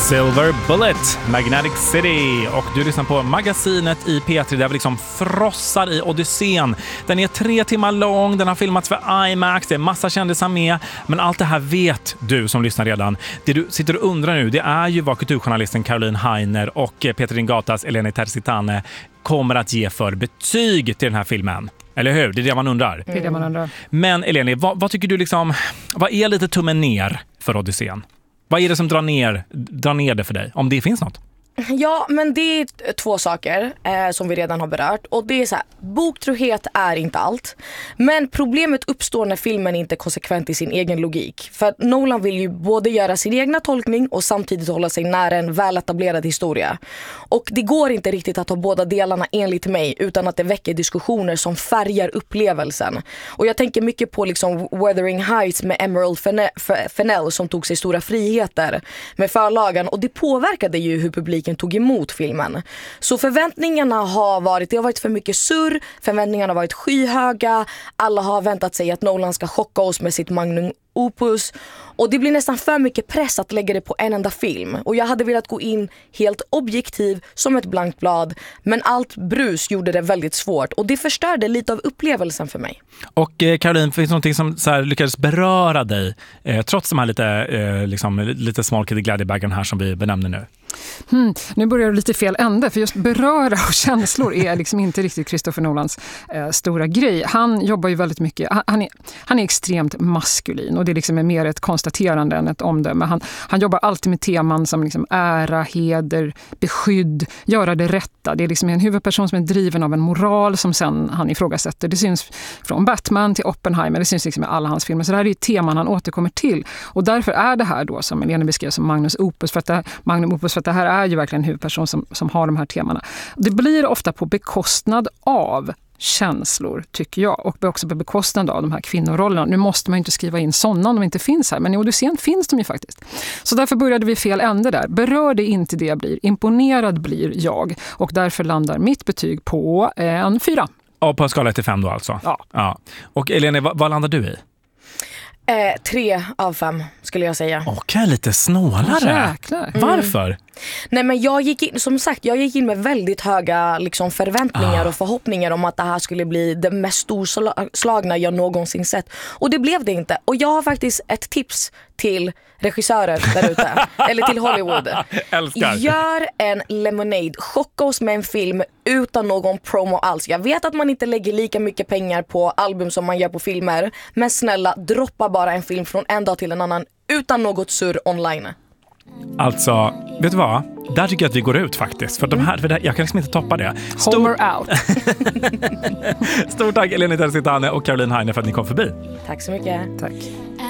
Silver Bullet, Magnetic City, och du lyssnar på Magasinet i P3 där vi liksom frossar i Odysseen. Den är 3 timmar lång, den har filmats för IMAX, det är massa kändisar med, men allt det här vet du som lyssnar redan. Det du sitter och undrar nu, det är ju vad kulturjournalisten Caroline Heiner och Peter Ingatas Eleni Terzitane kommer att ge för betyg till den här filmen. Eller hur? Det är det man undrar. Det är det man undrar. Men Eleni, vad tycker du liksom, vad är lite tummen ner för Odysseen? Vad är det som drar ner det för dig? Om det finns något? Ja, men det är 2 saker som vi redan har berört. Och det är så här, boktrohet är inte allt. Men problemet uppstår när filmen inte är konsekvent i sin egen logik. För att Nolan vill ju både göra sin egna tolkning och samtidigt hålla sig nära en väletablerad historia. Och det går inte riktigt att ha båda delarna enligt mig utan att det väcker diskussioner som färgar upplevelsen. Och jag tänker mycket på liksom Wuthering Heights med Emerald Fennell som tog sig stora friheter med förlagan. Och det påverkade ju hur publiken tog emot filmen. Så förväntningarna har varit för mycket surr, förväntningarna har varit skyhöga, alla har väntat sig att Nolan ska chocka oss med sitt magnum opus, och det blir nästan för mycket press att lägga det på en enda film. Och jag hade velat gå in helt objektiv som ett blankt blad, men allt brus gjorde det väldigt svårt och det förstörde lite av upplevelsen för mig. Och Caroline, finns det någonting som så här lyckades beröra dig trots de här lite smalkade glädjebaggarna här som vi benämner nu? Nu börjar det lite fel ände, för just beröra och känslor är liksom inte riktigt Christopher Nolans stora grej. Han jobbar ju väldigt mycket, han är extremt maskulin och det liksom är mer ett konstaterande än ett omdöme. Han jobbar alltid med teman som liksom ära, heder, beskydd, göra det rätta. Det är liksom en huvudperson som är driven av en moral som sen han ifrågasätter. Det syns från Batman till Oppenheimer, det syns liksom i alla hans filmer. Så det här är ju teman han återkommer till. Och därför är det här då, som Eleni beskrev, som Magnum Opus, för att det här är ju verkligen en huvudperson som har de här temana. Det blir ofta på bekostnad av känslor, tycker jag, och också på bekostnad av de här kvinnorollerna. Nu måste man ju inte skriva in sådana om de inte finns här, men i Odysseen finns de ju faktiskt. Så därför började vi fel ände där. Berör det inte det jag blir. Imponerad blir jag, och därför landar mitt betyg på en 4. Ja, på en skala 1-5 då alltså? Ja. Och Eleni, vad landar du i? 3 av 5 skulle jag säga. Okej, lite snålare. Jäklar. Varför? Nej, men jag gick in med väldigt höga liksom förväntningar och förhoppningar om att det här skulle bli det mest storslagna jag någonsin sett. Och det blev det inte. Och jag har faktiskt ett tips till regissörer där ute, eller till Hollywood. Älskar. Gör en Lemonade. Chocka oss med en film utan någon promo alls. Jag vet att man inte lägger lika mycket pengar på album som man gör på filmer, men snälla, droppa bara en film från en dag till en annan utan något surr online. Alltså, vet du vad? Där tycker jag att vi går ut faktiskt. För jag kan liksom inte toppa det. Homer out. Stort tack Eleni Terzitane och Caroline Heiner för att ni kom förbi. Tack så mycket. Tack.